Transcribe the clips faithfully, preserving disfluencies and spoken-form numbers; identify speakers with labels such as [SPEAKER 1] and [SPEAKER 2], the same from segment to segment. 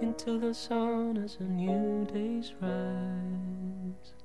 [SPEAKER 1] into the sun as a new day's rise.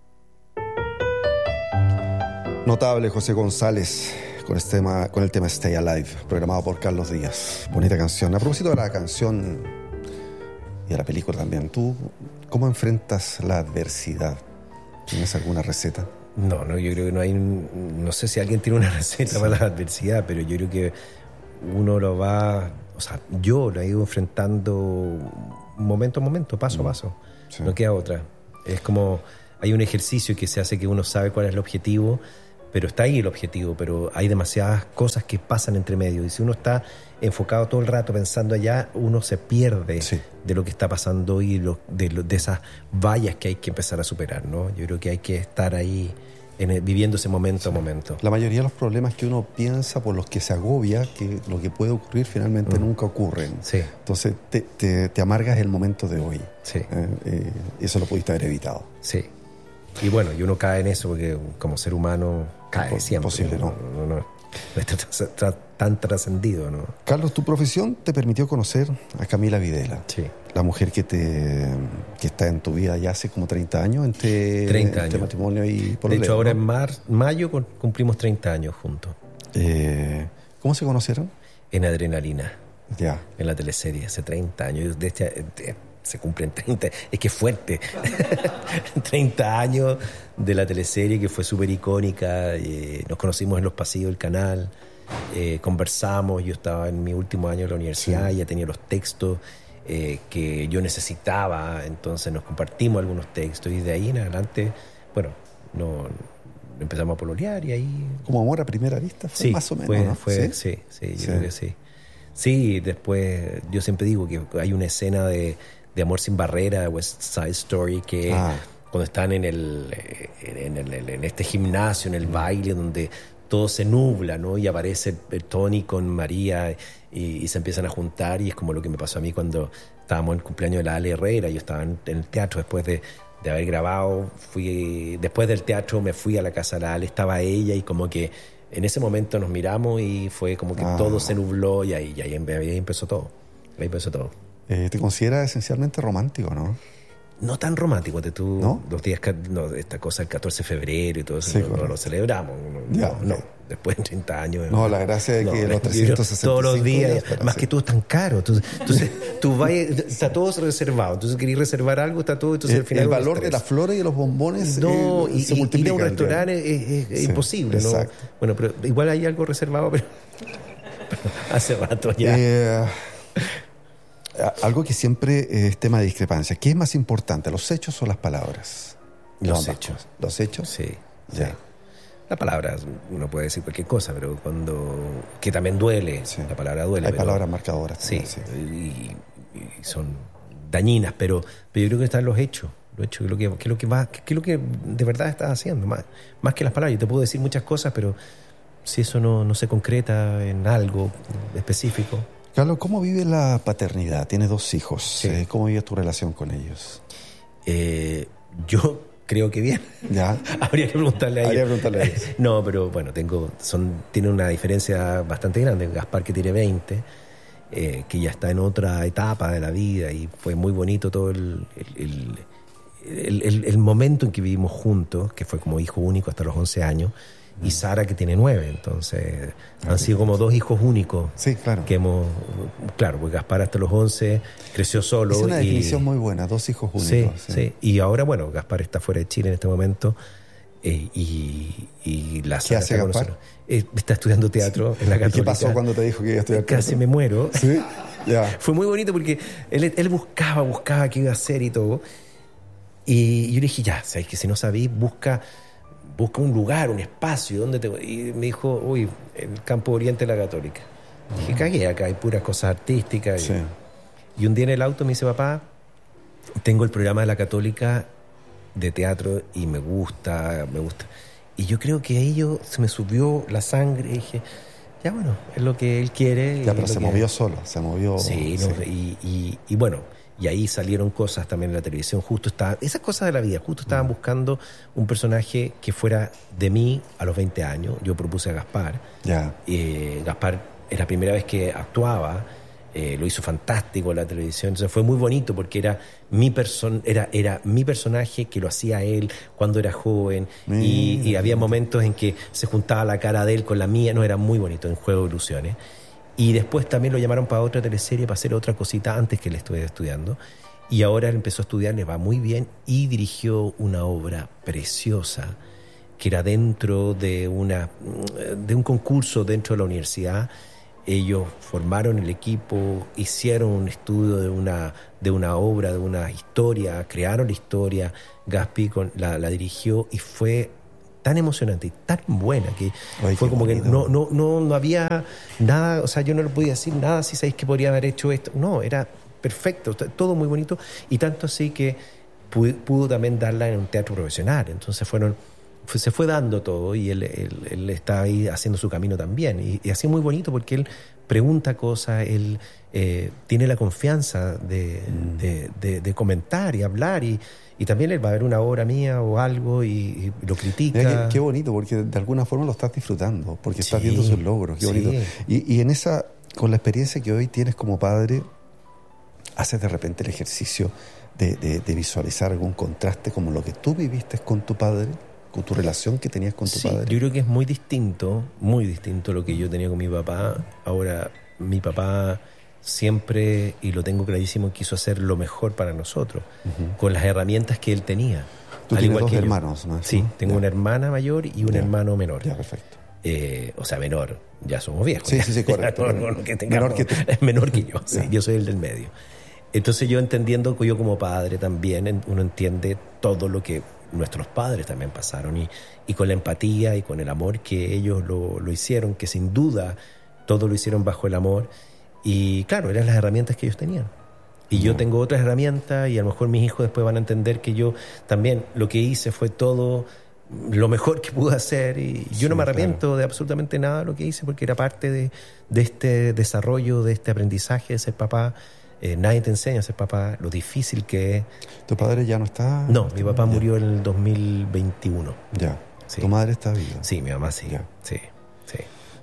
[SPEAKER 2] Notable José González con, este tema, con el tema Stay Alive, programado por Carlos Díaz. Bonita canción. A propósito de la canción y de la película también, ¿tú cómo enfrentas la adversidad? ¿Tienes alguna receta?
[SPEAKER 3] No, no, yo creo que no hay... No sé si alguien tiene una receta sí. para la adversidad, pero yo creo que uno lo va... O sea, yo lo he ido enfrentando momento a momento, paso a paso. Sí. No queda otra. Es como... Hay un ejercicio que se hace que uno sabe cuál es el objetivo, pero está ahí el objetivo, pero hay demasiadas cosas que pasan entre medio. Y si uno está enfocado todo el rato pensando allá, uno se pierde sí. de lo que está pasando y lo, de, lo, de esas vallas que hay que empezar a superar, ¿no? Yo creo que hay que estar ahí en el, viviendo ese momento sí. a momento.
[SPEAKER 2] La mayoría de los problemas que uno piensa, por los que se agobia, que lo que puede ocurrir finalmente mm. nunca ocurren.
[SPEAKER 3] Sí.
[SPEAKER 2] Entonces te, te, te amargas el momento de hoy.
[SPEAKER 3] Sí.
[SPEAKER 2] Eh, eh, eso lo pudiste haber evitado.
[SPEAKER 3] Sí. Y bueno, y uno cae en eso porque como ser humano cae siempre.
[SPEAKER 2] Imposible, ¿no?
[SPEAKER 3] No, no, no, no está tra- tra- tan trascendido, ¿no?
[SPEAKER 2] Carlos, tu profesión te permitió conocer a Camila Videla.
[SPEAKER 3] Sí.
[SPEAKER 2] La mujer que te que está en tu vida ya hace como treinta años, entre,
[SPEAKER 3] treinta
[SPEAKER 2] entre
[SPEAKER 3] años.
[SPEAKER 2] matrimonio y por
[SPEAKER 3] De hecho, ahora ¿no? en mar, mayo cumplimos treinta años juntos.
[SPEAKER 2] Eh, ¿Cómo se conocieron?
[SPEAKER 3] En Adrenalina.
[SPEAKER 2] Ya.
[SPEAKER 3] En la teleserie, hace treinta años. De este, de, se cumplen treinta, es que es fuerte. treinta años de la teleserie que fue súper icónica. Eh, nos conocimos en los pasillos del canal, eh, conversamos. Yo estaba en mi último año de la universidad, sí. ya tenía los textos eh, que yo necesitaba, entonces nos compartimos algunos textos y de ahí en adelante, bueno, no, empezamos a pololear y ahí...
[SPEAKER 2] ¿Como amor a primera vista? Fue
[SPEAKER 3] sí,
[SPEAKER 2] más o menos,
[SPEAKER 3] fue,
[SPEAKER 2] ¿no?
[SPEAKER 3] Fue, sí, sí, sí, yo sí. creo que sí. Sí, después yo siempre digo que hay una escena de de Amor sin barrera, West Side Story, que ah. cuando están en el, en, el, en este gimnasio, en el baile, donde todo se nubla, ¿no? Y aparece el Tony con María y, y se empiezan a juntar, y es como lo que me pasó a mí cuando estábamos en el cumpleaños de la Ale Herrera. Yo estaba en, en el teatro después de, de haber grabado, fui después del teatro me fui a la casa de la Ale, estaba ella y como que en ese momento nos miramos y fue como que ah. todo se nubló y ahí, y ahí, ahí empezó todo, ahí empezó todo.
[SPEAKER 2] Eh, ¿Te consideras esencialmente romántico, no?
[SPEAKER 3] No tan romántico, de tú,
[SPEAKER 2] ¿no?
[SPEAKER 3] Los días, no, esta cosa, el catorce de febrero y todo eso,
[SPEAKER 2] sí,
[SPEAKER 3] no, no lo celebramos. No,
[SPEAKER 2] ya,
[SPEAKER 3] no, no, después de treinta años.
[SPEAKER 2] No, la gracia de que
[SPEAKER 3] no,
[SPEAKER 2] los trescientos sesenta y cinco
[SPEAKER 3] todos los días,
[SPEAKER 2] días
[SPEAKER 3] más que todo es tan caro. Entonces, entonces tú vas, está todo reservado. Entonces, querés reservar algo, está todo. Entonces,
[SPEAKER 2] el,
[SPEAKER 3] al final
[SPEAKER 2] el valor de las flores y de los bombones
[SPEAKER 3] no,
[SPEAKER 2] eh,
[SPEAKER 3] y,
[SPEAKER 2] se
[SPEAKER 3] y,
[SPEAKER 2] multiplica.
[SPEAKER 3] Ir a un restaurante es, es, es sí, imposible, ¿no?
[SPEAKER 2] Exacto.
[SPEAKER 3] Bueno, pero igual hay algo reservado, pero hace rato ya.
[SPEAKER 2] Eh, Algo que siempre es tema de discrepancia. ¿Qué es más importante, los hechos o las palabras?
[SPEAKER 3] Los hechos.
[SPEAKER 2] ¿Los hechos?
[SPEAKER 3] Sí.
[SPEAKER 2] Ya.
[SPEAKER 3] Sí. La palabra, uno puede decir cualquier cosa, pero cuando... Que también duele. Sí. La palabra duele.
[SPEAKER 2] Hay
[SPEAKER 3] pero,
[SPEAKER 2] palabras marcadoras.
[SPEAKER 3] Sí.
[SPEAKER 2] También,
[SPEAKER 3] sí. Y, y son dañinas, pero, pero yo creo que están los hechos. Los hechos, que, que, que, lo que, va, que, que lo que de verdad estás haciendo. Más, más que las palabras. Yo te puedo decir muchas cosas, pero si eso no, no se concreta en algo específico...
[SPEAKER 2] Carlos, ¿cómo vive la paternidad? Tienes dos hijos.
[SPEAKER 3] Sí.
[SPEAKER 2] Eh, ¿Cómo vive tu relación con ellos?
[SPEAKER 3] Eh, yo creo que bien.
[SPEAKER 2] ¿Ya?
[SPEAKER 3] Habría que preguntarle a ellos.
[SPEAKER 2] Habría que preguntarle a ellos.
[SPEAKER 3] No, pero bueno, tengo, son, tiene una diferencia bastante grande. Gaspar, que tiene veinte, eh, que ya está en otra etapa de la vida, y fue muy bonito todo el, el, el, el, el momento en que vivimos juntos, que fue como hijo único hasta los once años. Y Sara, que tiene nueve, entonces han sido como dos hijos únicos.
[SPEAKER 2] Sí, claro.
[SPEAKER 3] Que hemos, claro, pues Gaspar hasta los once creció solo.
[SPEAKER 2] Es una
[SPEAKER 3] y,
[SPEAKER 2] definición muy buena, dos hijos únicos.
[SPEAKER 3] Sí,
[SPEAKER 2] sí,
[SPEAKER 3] sí. Y ahora, bueno, Gaspar está fuera de Chile en este momento. Eh, y, y la
[SPEAKER 2] ¿Qué hace Gaspar?
[SPEAKER 3] Eh, está estudiando teatro en la Católica.
[SPEAKER 2] ¿Qué pasó cuando te dijo que iba a estudiar teatro?
[SPEAKER 3] Casi me muero.
[SPEAKER 2] Sí, ya.
[SPEAKER 3] Fue muy bonito porque él, él buscaba, buscaba qué iba a hacer y todo. Y yo le dije, ya, sabes que si no sabéis, busca... busca un lugar, un espacio, ¿dónde te...? Y me dijo, uy, el Campo Oriente de la Católica. Uh-huh. Dije, cagué, acá hay puras cosas artísticas.
[SPEAKER 2] Sí.
[SPEAKER 3] Y, y un día en el auto me dice, papá, tengo el programa de la Católica de teatro y me gusta, me gusta. Y yo creo que a ellos se me subió la sangre y dije, ya bueno, es lo que él quiere.
[SPEAKER 2] Ya, pero se
[SPEAKER 3] que...
[SPEAKER 2] movió solo, se movió...
[SPEAKER 3] Sí,
[SPEAKER 2] sí.
[SPEAKER 3] No, y, y, y bueno... Y ahí salieron cosas también en la televisión. Justo estaba, esas cosas de la vida, justo estaban buscando un personaje que fuera de mí a los veinte años. Yo propuse a Gaspar.
[SPEAKER 2] Ya.
[SPEAKER 3] Eh, Gaspar es la primera vez que actuaba Eh, lo hizo fantástico en la televisión. Entonces fue muy bonito porque era mi, person- era, era mi personaje que lo hacía él cuando era joven.
[SPEAKER 2] Mira.
[SPEAKER 3] Y, y había momentos en que se juntaba la cara de él con la mía. No, era muy bonito en Juego de Ilusiones. Y después también lo llamaron para otra teleserie, para hacer otra cosita antes que él estuviera estudiando. Y ahora él empezó a estudiar, le va muy bien y dirigió una obra preciosa que era dentro de, una, de un concurso dentro de la universidad. Ellos formaron el equipo, hicieron un estudio de una, de una obra, de una historia, crearon la historia. Gaspi con, la, la dirigió y fue tan emocionante y tan buena que
[SPEAKER 2] Ay,
[SPEAKER 3] fue como
[SPEAKER 2] bonito.
[SPEAKER 3] que no, no, no, no había nada, o sea, yo no le podía decir nada si sabéis que podría haber hecho esto. No, era perfecto, todo muy bonito y tanto así que pudo, pudo también darla en un teatro profesional. Entonces fueron... Fue, se fue dando todo y él, él, él está ahí haciendo su camino también y, y así muy bonito porque él pregunta cosas, él eh, tiene la confianza de, mm. de, de, de comentar y hablar y, y también él va a ver una obra mía o algo y, y lo critica.
[SPEAKER 2] Mira, qué, qué bonito, porque de alguna forma lo estás disfrutando, porque estás
[SPEAKER 3] Sí,
[SPEAKER 2] viendo sus logros, qué
[SPEAKER 3] sí.
[SPEAKER 2] bonito. Y, y en esa, con la experiencia que hoy tienes como padre, haces de repente el ejercicio de, de, de visualizar algún contraste como lo que tú viviste con tu padre, con tu relación que tenías con tu
[SPEAKER 3] Sí,
[SPEAKER 2] padre.
[SPEAKER 3] yo creo que es muy distinto, muy distinto lo que yo tenía con mi papá. Ahora, mi papá siempre, y lo tengo clarísimo, quiso hacer lo mejor para nosotros, uh-huh. con las herramientas que él tenía.
[SPEAKER 2] Tú
[SPEAKER 3] Al
[SPEAKER 2] tienes
[SPEAKER 3] igual
[SPEAKER 2] dos
[SPEAKER 3] que
[SPEAKER 2] hermanos, ¿no?
[SPEAKER 3] Sí, tengo
[SPEAKER 2] ya.
[SPEAKER 3] una hermana mayor y un
[SPEAKER 2] ya.
[SPEAKER 3] hermano menor.
[SPEAKER 2] Ya, perfecto.
[SPEAKER 3] Eh, o sea, menor, ya somos viejos.
[SPEAKER 2] Sí,
[SPEAKER 3] ya.
[SPEAKER 2] sí, sí, correcto.
[SPEAKER 3] no, no, no, que tengamos,
[SPEAKER 2] menor que tú.
[SPEAKER 3] Es menor que yo, sí, yo soy el del medio. Entonces yo entendiendo que yo como padre también, uno entiende todo lo que nuestros padres también pasaron y, y con la empatía y con el amor que ellos lo, lo hicieron, que sin duda todo lo hicieron bajo el amor y claro, eran las herramientas que ellos tenían. Y yo tengo otras herramientas y a lo mejor mis hijos después van a entender que yo también lo que hice fue todo lo mejor que pude hacer y yo sí, no me arrepiento claro. de absolutamente nada de lo que hice porque era parte de, de este desarrollo, de este aprendizaje de ser papá. Eh, nadie te enseña a ser papá, lo difícil que es.
[SPEAKER 2] ¿Tu padre ya no está?
[SPEAKER 3] No, mi papá ya. murió en el dos mil veintiuno.
[SPEAKER 2] Ya.
[SPEAKER 3] Sí.
[SPEAKER 2] ¿Tu madre está viva?
[SPEAKER 3] Sí, mi mamá sí.
[SPEAKER 2] Ya.
[SPEAKER 3] Sí, sí.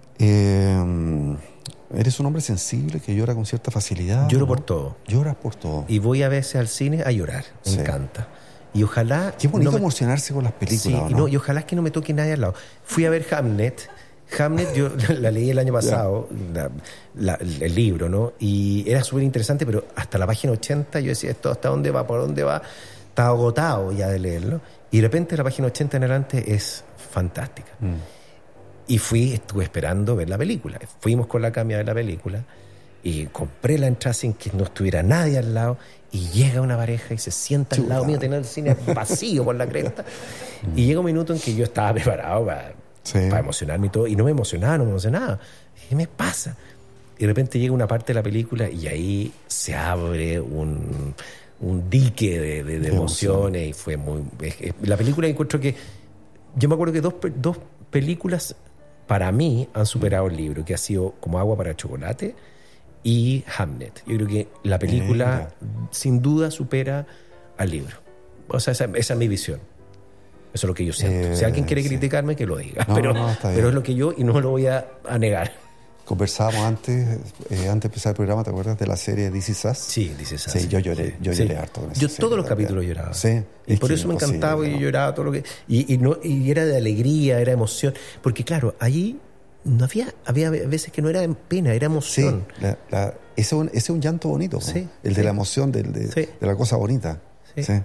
[SPEAKER 2] Eh, ¿Eres un hombre sensible que llora con cierta facilidad?
[SPEAKER 3] Lloro
[SPEAKER 2] ¿no?
[SPEAKER 3] por todo.
[SPEAKER 2] Lloras por todo.
[SPEAKER 3] Y voy a veces al cine a llorar. Me sí. encanta. Y ojalá...
[SPEAKER 2] Qué bonito
[SPEAKER 3] no me...
[SPEAKER 2] emocionarse con las películas,
[SPEAKER 3] sí,
[SPEAKER 2] ¿o no?
[SPEAKER 3] no? Y ojalá que no me toque nadie al lado. Fui a ver Hamnet. Hamnet yo la leí el año pasado, la, la, el libro, ¿no? Y era súper interesante, pero hasta la página ochenta yo decía, ¿esto hasta dónde va? ¿Por dónde va? Estaba agotado ya de leerlo. Y de repente la página ochenta en adelante es fantástica. Mm. Y fui, estuve esperando ver la película. Fuimos con la Cami a ver la película y compré la entrada sin que no estuviera nadie al lado y llega una pareja y se sienta al lado mío, tenía el cine vacío por la cresta. Y llega un minuto en que yo estaba preparado para... Sí. para emocionarme y todo, y no me emocionaba, no me emocionaba. ¿Qué me pasa? Y de repente llega una parte de la película y ahí se abre un, un dique de, de, de emociones y fue muy... Es, es, la película encuentro que... Yo me acuerdo que dos, dos películas para mí han superado el libro, que ha sido Como agua para chocolate y Hamnet. Yo creo que la película Mira. sin duda supera al libro. O sea, esa, esa es mi visión. Eso es lo que yo siento. Eh, si alguien quiere sí. criticarme, que lo diga. No, pero, no, pero es lo que yo y no lo voy a, a negar.
[SPEAKER 2] Conversábamos antes, eh, antes de empezar el programa, ¿te acuerdas de la serie This Is Us?
[SPEAKER 3] Sí, This Is Us.
[SPEAKER 2] Sí, yo lloré, yo
[SPEAKER 3] sí.
[SPEAKER 2] lloré harto con esa
[SPEAKER 3] Yo
[SPEAKER 2] serie,
[SPEAKER 3] todos los capítulos lloraba.
[SPEAKER 2] Sí.
[SPEAKER 3] Y por eso me encantaba y yo lloraba todo lo que... Y, y, no, y era de alegría, era emoción. Porque claro, ahí no había... Había veces que no era pena, era emoción.
[SPEAKER 2] Sí, la, la, ese, ese es un llanto bonito.
[SPEAKER 3] Sí,
[SPEAKER 2] ¿no? El
[SPEAKER 3] sí.
[SPEAKER 2] de la emoción, del, de,
[SPEAKER 3] sí.
[SPEAKER 2] de la cosa bonita.
[SPEAKER 3] Sí.
[SPEAKER 2] sí.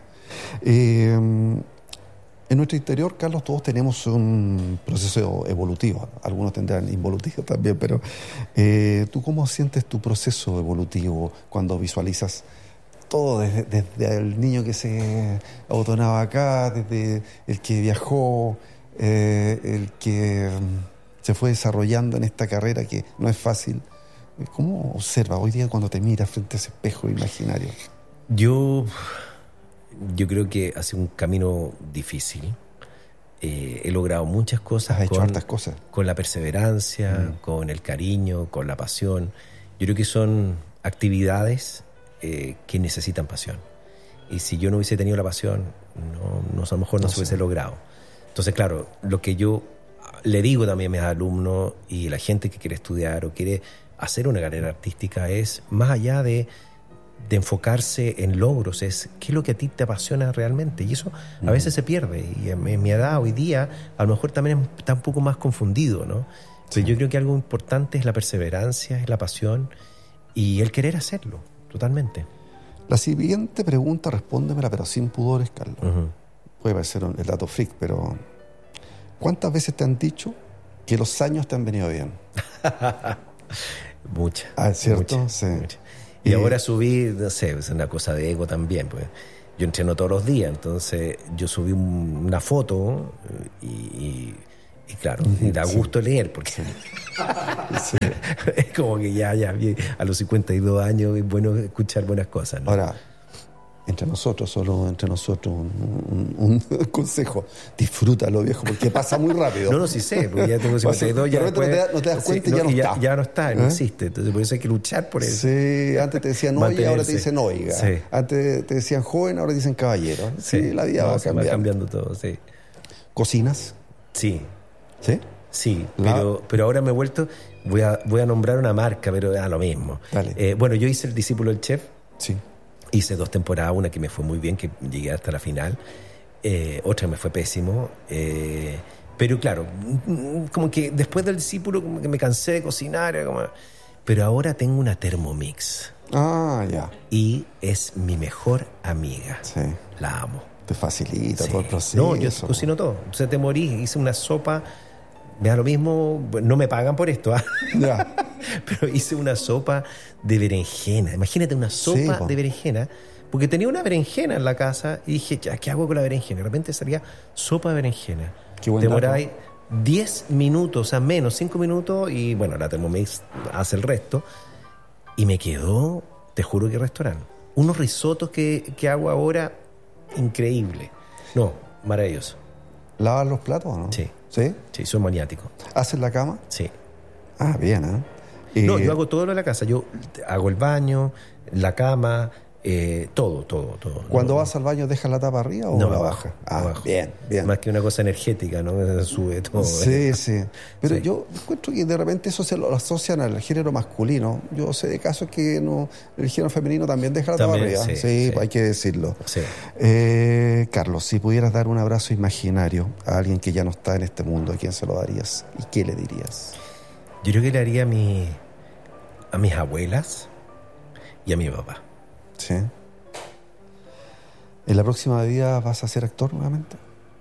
[SPEAKER 2] Eh, En nuestro interior, Carlos, todos tenemos un proceso evolutivo. Algunos tendrán involutivo también, pero eh, ¿tú cómo sientes tu proceso evolutivo cuando visualizas todo desde, desde el niño que se abotonaba acá, desde el que viajó, eh, el que se fue desarrollando en esta carrera que no es fácil? ¿Cómo observas hoy día cuando te miras frente a ese espejo imaginario?
[SPEAKER 3] Yo... Yo creo que ha sido un camino difícil. Eh, he logrado muchas cosas.
[SPEAKER 2] Has hecho
[SPEAKER 3] con,
[SPEAKER 2] hartas cosas.
[SPEAKER 3] Con la perseverancia, mm. con el cariño, con la pasión. Yo creo que son actividades eh, que necesitan pasión. Y si yo no hubiese tenido la pasión, no, no, a lo mejor no, no se hubiese sé. logrado. Entonces, claro, lo que yo le digo también a mis alumnos y a la gente que quiere estudiar o quiere hacer una carrera artística es más allá de, de enfocarse en logros, es qué es lo que a ti te apasiona realmente. Y eso a veces se pierde. Y en, en mi edad, hoy día, a lo mejor también está un poco más confundido, ¿no?
[SPEAKER 2] Sí.
[SPEAKER 3] Pero yo creo que algo importante es la perseverancia, es la pasión y el querer hacerlo, totalmente.
[SPEAKER 2] La siguiente pregunta, respóndemela, pero sin pudores, Carlos.
[SPEAKER 3] Uh-huh.
[SPEAKER 2] Puede parecer un, el dato freak, pero ¿cuántas veces te han dicho que los años te han venido bien?
[SPEAKER 3] Muchas.
[SPEAKER 2] Ah, ¿es cierto?
[SPEAKER 3] Mucha,
[SPEAKER 2] sí.
[SPEAKER 3] Mucha. Y, y ahora subí, no sé, es una cosa de ego también, pues. Yo entreno todos los días, entonces yo subí un, una foto y, y, y claro, y da gusto sí. leer, porque sí. es como que ya, ya, a los cincuenta y dos años es bueno escuchar buenas cosas, ¿no?
[SPEAKER 2] Ahora, entre nosotros, solo entre nosotros, un, un, un consejo: disfrútalo, viejo, porque pasa muy rápido.
[SPEAKER 3] No, no, sí sé, porque ya tengo cincuenta y dos, ya después,
[SPEAKER 2] no, te, no te das cuenta
[SPEAKER 3] sí,
[SPEAKER 2] y ya no,
[SPEAKER 3] no
[SPEAKER 2] está.
[SPEAKER 3] Ya, ya no está, no
[SPEAKER 2] ¿Eh?
[SPEAKER 3] existe. Entonces, por eso hay que luchar por eso.
[SPEAKER 2] Sí, antes te decían oye, ahora te dicen oiga. Sí. Antes te decían joven, ahora te dicen caballero. Sí, sí la vida
[SPEAKER 3] no,
[SPEAKER 2] va cambiando.
[SPEAKER 3] Va cambiando todo, sí.
[SPEAKER 2] ¿Cocinas?
[SPEAKER 3] Sí.
[SPEAKER 2] ¿Sí?
[SPEAKER 3] Sí, la... pero, pero ahora me he vuelto, voy a, voy a nombrar una marca, pero a lo mismo.
[SPEAKER 2] Dale.
[SPEAKER 3] Eh, bueno, yo hice El discípulo del chef.
[SPEAKER 2] Sí.
[SPEAKER 3] Hice dos temporadas, una que me fue muy bien, que llegué hasta la final, eh, otra me fue pésimo, eh, pero claro, como que después del discípulo como que me cansé de cocinar, como... pero ahora tengo una Thermomix.
[SPEAKER 2] Ah, ya.
[SPEAKER 3] Y es mi mejor amiga.
[SPEAKER 2] Sí.
[SPEAKER 3] La amo.
[SPEAKER 2] Te facilita sí. todo el proceso.
[SPEAKER 3] No, yo cocino todo. Entonces te morís, hice una sopa, me da lo mismo, no me pagan por esto, ¿eh?
[SPEAKER 2] Ya.
[SPEAKER 3] Pero hice una sopa de berenjena. Imagínate una sopa sí, de berenjena, porque tenía una berenjena en la casa y dije, ya, ¿qué hago con la berenjena? De repente salía sopa de berenjena.
[SPEAKER 2] Qué buen
[SPEAKER 3] Demoráis diez minutos, o sea, menos, cinco minutos, y bueno, la Thermomix hace el resto. Y me quedó, te juro que restaurante. Unos risotos que, que hago ahora, increíble. No, maravilloso.
[SPEAKER 2] ¿Lavas los platos o no?
[SPEAKER 3] Sí.
[SPEAKER 2] ¿Sí?
[SPEAKER 3] Sí, soy maniático.
[SPEAKER 2] ¿Haces la cama?
[SPEAKER 3] Sí.
[SPEAKER 2] Ah, bien, ¿eh?
[SPEAKER 3] Y... No, yo hago todo lo de la casa. Yo hago el baño, la cama, eh, todo, todo, todo.
[SPEAKER 2] ¿Cuando
[SPEAKER 3] no,
[SPEAKER 2] vas al baño dejas la tapa arriba o
[SPEAKER 3] no,
[SPEAKER 2] la
[SPEAKER 3] abajo,
[SPEAKER 2] bajas? Ah,
[SPEAKER 3] abajo.
[SPEAKER 2] Bien, bien.
[SPEAKER 3] Más que una cosa energética, ¿no? Sube todo.
[SPEAKER 2] Sí,
[SPEAKER 3] ¿eh?
[SPEAKER 2] sí. Pero
[SPEAKER 3] sí.
[SPEAKER 2] yo encuentro que de repente eso se lo asocian al género masculino. Yo sé de casos que no, el género femenino también deja la tapa arriba. Sí, sí, sí, hay que decirlo.
[SPEAKER 3] Sí.
[SPEAKER 2] Eh, Carlos, si pudieras dar un abrazo imaginario a alguien que ya no está en este mundo, ¿a quién se lo darías? ¿Y qué le dirías?
[SPEAKER 3] Yo creo que le haría a, mi, a mis abuelas y a mi papá.
[SPEAKER 2] Sí. ¿En la próxima vida vas a ser actor nuevamente?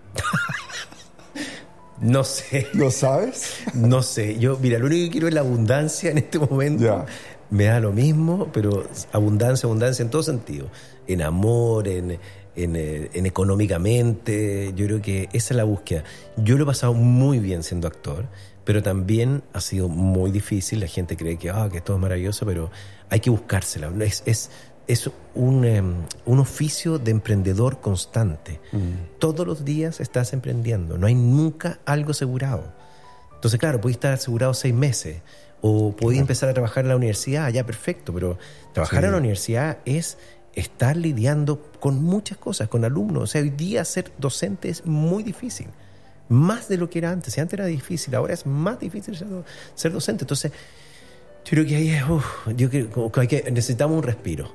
[SPEAKER 3] No sé.
[SPEAKER 2] ¿Lo sabes?
[SPEAKER 3] No sé. Yo, mira, lo único que quiero es la abundancia en este momento.
[SPEAKER 2] Ya.
[SPEAKER 3] Me da lo mismo, pero abundancia, abundancia en todo sentido. En amor, en, en, en económicamente. Yo creo que esa es la búsqueda. Yo lo he pasado muy bien siendo actor, pero también ha sido muy difícil. La gente cree que, ah, que todo es maravilloso, pero hay que buscársela. Es... es Es un, um, un oficio de emprendedor constante. Mm. Todos los días estás emprendiendo. No hay nunca algo asegurado. Entonces, claro, podés estar asegurado seis meses. O podés claro. empezar a trabajar en la universidad. Ya, perfecto. Pero trabajar sí. en la universidad es estar lidiando con muchas cosas, con alumnos. O sea, hoy día ser docente es muy difícil. Más de lo que era antes. Si antes era difícil, ahora es más difícil ser, ser docente. Entonces... yo creo que ahí es, uf, yo creo que, hay que necesitamos un respiro.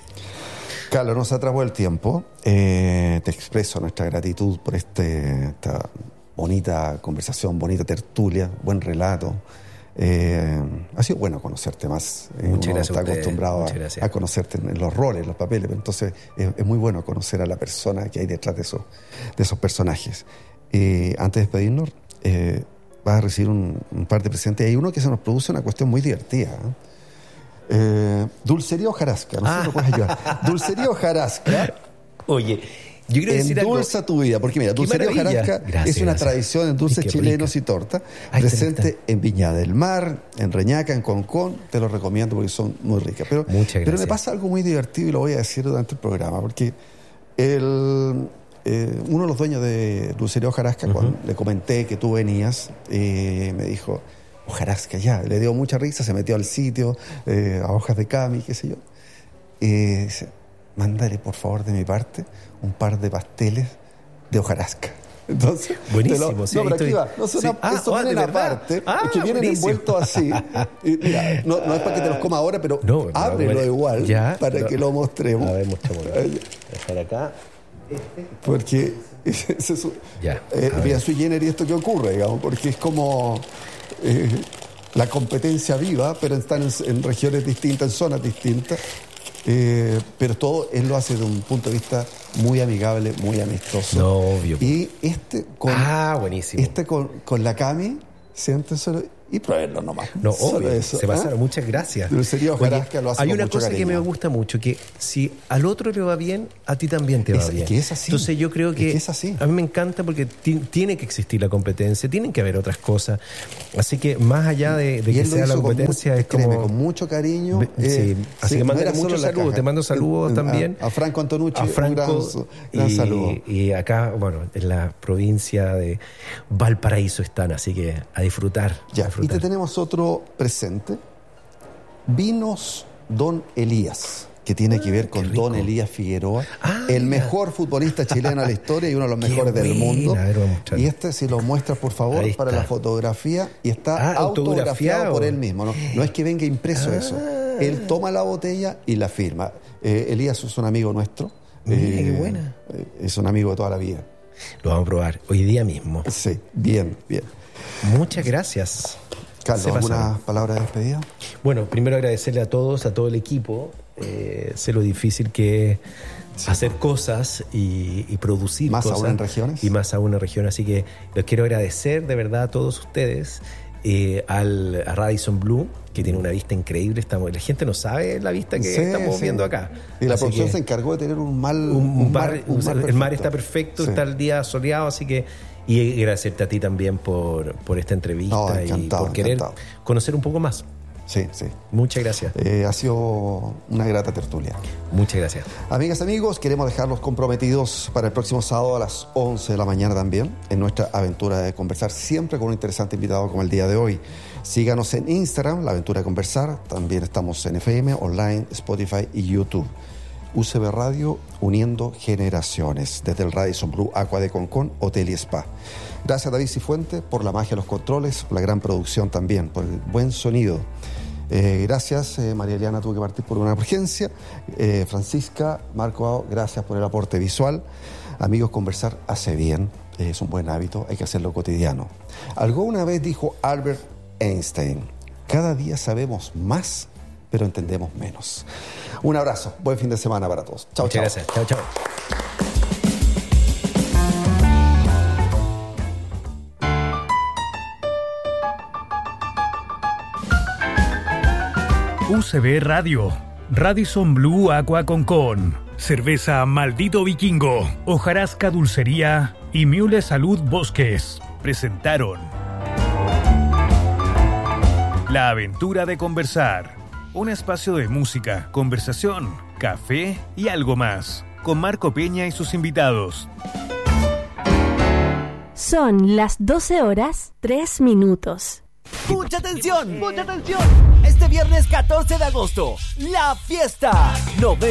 [SPEAKER 2] Carlos, nos atrapó el tiempo. Eh, te expreso nuestra gratitud por este, esta bonita conversación, bonita tertulia, buen relato. Eh, ha sido bueno conocerte más. Eh,
[SPEAKER 3] Muchas
[SPEAKER 2] uno
[SPEAKER 3] gracias.
[SPEAKER 2] Está
[SPEAKER 3] a
[SPEAKER 2] acostumbrado a, a conocerte en los roles, en los papeles. Pero entonces es, es muy bueno conocer a la persona que hay detrás de esos, de esos personajes. Eh, antes de despedirnos, eh, vas a recibir un, un par de presentes. Hay uno que se nos produce una cuestión muy divertida. ¿eh? Eh, Dulcería Hojarasca, no sé si lo puedes ayudar. Dulcería Hojarasca.
[SPEAKER 3] Oye, yo quiero decir algo.
[SPEAKER 2] Endulza tu vida, porque mira, Dulcería Hojarasca gracias, es una gracias. tradición en dulces chilenos y torta, Ay, presente en Viña del Mar, en Reñaca, en Concón. Te lo recomiendo porque son muy ricas. Pero, pero me pasa algo muy divertido y lo voy a decir durante el programa, porque el... Eh, uno de los dueños de Dulcería Hojarasca, uh-huh. cuando le comenté que tú venías, eh, me dijo, Hojarasca, ya. Le dio mucha risa, se metió al sitio, eh, a hojas de cami, qué sé yo. Y dice, mándale, por favor, de mi parte, un par de pasteles de hojarasca. Entonces,
[SPEAKER 3] buenísimo,
[SPEAKER 2] lo,
[SPEAKER 3] sí,
[SPEAKER 2] no, pero
[SPEAKER 3] estoy,
[SPEAKER 2] aquí va. No, son
[SPEAKER 3] sí.
[SPEAKER 2] una,
[SPEAKER 3] ah,
[SPEAKER 2] eso
[SPEAKER 3] oh,
[SPEAKER 2] vienen aparte,
[SPEAKER 3] ah,
[SPEAKER 2] es que vienen
[SPEAKER 3] buenísimo.
[SPEAKER 2] envueltos así. Y mira, no, no es para que te los coma ahora, pero
[SPEAKER 3] no,
[SPEAKER 2] ábrelo
[SPEAKER 3] bueno,
[SPEAKER 2] igual
[SPEAKER 3] ya,
[SPEAKER 2] para
[SPEAKER 3] pero,
[SPEAKER 2] que lo mostremos.
[SPEAKER 3] A ver, mostrémoslo. Dejar acá.
[SPEAKER 2] Porque ese, ese es,
[SPEAKER 3] ya,
[SPEAKER 2] eh, mira, sui generis esto que ocurre, digamos, porque es como eh, la competencia viva, pero están en, en regiones distintas, en zonas distintas. Eh, pero todo él lo hace de un punto de vista muy amigable, muy amistoso.
[SPEAKER 3] No, obvio.
[SPEAKER 2] Y este con,
[SPEAKER 3] ah, buenísimo.
[SPEAKER 2] Este con, con la Cami, siéntenselo y pruébenlo nomás.
[SPEAKER 3] No,
[SPEAKER 2] Solo
[SPEAKER 3] obvio.
[SPEAKER 2] eso,
[SPEAKER 3] se pasaron.
[SPEAKER 2] ¿eh?
[SPEAKER 3] Muchas gracias.
[SPEAKER 2] Dulcería Hojarasca lo hace
[SPEAKER 3] hay
[SPEAKER 2] con
[SPEAKER 3] una
[SPEAKER 2] mucho
[SPEAKER 3] cosa
[SPEAKER 2] cariño.
[SPEAKER 3] que me gusta mucho, que si al otro le va bien, a ti también te va
[SPEAKER 2] es,
[SPEAKER 3] bien.
[SPEAKER 2] Que es así.
[SPEAKER 3] Entonces yo creo que,
[SPEAKER 2] es que es así.
[SPEAKER 3] A mí me encanta porque t- tiene que existir la competencia, tienen que haber otras cosas. Así que más allá de, de que sea la competencia,
[SPEAKER 2] con mucho,
[SPEAKER 3] es como...
[SPEAKER 2] créeme, con mucho cariño.
[SPEAKER 3] Sí,
[SPEAKER 2] eh,
[SPEAKER 3] así
[SPEAKER 2] sí,
[SPEAKER 3] que
[SPEAKER 2] no
[SPEAKER 3] mándale
[SPEAKER 2] era solo
[SPEAKER 3] muchos
[SPEAKER 2] la
[SPEAKER 3] saludos.
[SPEAKER 2] caja.
[SPEAKER 3] Te mando saludos
[SPEAKER 2] a,
[SPEAKER 3] también.
[SPEAKER 2] A, a Franco Antonucci,
[SPEAKER 3] a Franco,
[SPEAKER 2] un gran, gran
[SPEAKER 3] y,
[SPEAKER 2] saludo.
[SPEAKER 3] Y acá, bueno, en la provincia de Valparaíso están, así que a disfrutar.
[SPEAKER 2] Ya,
[SPEAKER 3] a disfrutar.
[SPEAKER 2] y te tenemos otro presente. Vinos Don Elías, que tiene que ver con Don Elías Figueroa,
[SPEAKER 3] ah,
[SPEAKER 2] el
[SPEAKER 3] mira.
[SPEAKER 2] mejor futbolista chileno de la historia y uno de los
[SPEAKER 3] Qué
[SPEAKER 2] mejores del
[SPEAKER 3] buena.
[SPEAKER 2] mundo.
[SPEAKER 3] A ver, vamos a mostrar.
[SPEAKER 2] Y este, si lo muestras, por favor, para la fotografía, y está
[SPEAKER 3] Ah,
[SPEAKER 2] autografiado
[SPEAKER 3] autografiado
[SPEAKER 2] por él mismo. No, no es que venga impreso
[SPEAKER 3] ah.
[SPEAKER 2] eso. Él toma la botella y la firma. Eh, Elías es un amigo nuestro.
[SPEAKER 3] Mira,
[SPEAKER 2] eh,
[SPEAKER 3] qué buena.
[SPEAKER 2] Es un amigo de toda la vida.
[SPEAKER 3] Lo vamos a probar hoy día mismo.
[SPEAKER 2] Sí, bien, bien.
[SPEAKER 3] Muchas gracias.
[SPEAKER 2] Carlos, ¿alguna palabra de despedida?
[SPEAKER 3] Bueno, primero agradecerle a todos, a todo el equipo. Eh, sé lo difícil que es sí, hacer no. cosas y, y producir
[SPEAKER 2] más
[SPEAKER 3] cosas.
[SPEAKER 2] Más aún en regiones.
[SPEAKER 3] Y más aún en regiones. Así que los quiero agradecer de verdad a todos ustedes. Eh, al, a Radisson Blu, que tiene una vista increíble. Estamos, la gente no sabe la vista que sí, estamos sí. viendo acá.
[SPEAKER 2] Y la así producción se encargó de tener un mal...
[SPEAKER 3] Un, un mar, mar, un
[SPEAKER 2] mar
[SPEAKER 3] el mar está perfecto, sí. está el día soleado, así que... Y agradecerte a ti también por, por esta entrevista no, y por querer encantado. conocer un poco más.
[SPEAKER 2] Sí, sí.
[SPEAKER 3] Muchas gracias.
[SPEAKER 2] Eh, ha sido una grata tertulia.
[SPEAKER 3] Muchas gracias.
[SPEAKER 2] Amigas, amigos, queremos dejarlos comprometidos para el próximo sábado a las once de la mañana también, en nuestra aventura de conversar, siempre con un interesante invitado como el día de hoy. Síganos en Instagram, La Aventura de Conversar. También estamos en F M, online, Spotify y YouTube. U C B Radio, uniendo generaciones, desde el Radisson Blu Aqua de Concón, Hotel y Spa. Gracias a David Cifuentes por la magia de los controles, por la gran producción también, por el buen sonido. Eh, gracias, eh, María Eliana tuvo que partir por una urgencia. Eh, Francisca, Marco, gracias por el aporte visual. Amigos, conversar hace bien, eh, es un buen hábito, hay que hacerlo cotidiano. Algo una vez dijo Albert Einstein: cada día sabemos más, pero entendemos menos. Un abrazo, buen fin de semana para todos. Chao, chao.
[SPEAKER 3] Muchas gracias, chao, chao.
[SPEAKER 4] U C B Radio, Radisson Blu Aqua Concón, Cerveza Maldito Vikingo, Hojarasca Dulcería y Miule Salud Bosques presentaron La Aventura de Conversar, un espacio de música, conversación, café y algo más, con Marco Peña y sus invitados.
[SPEAKER 5] Son las doce horas, tres minutos.
[SPEAKER 6] ¡Mucha atención! ¡Mucha atención! Este viernes catorce de agosto, la fiesta.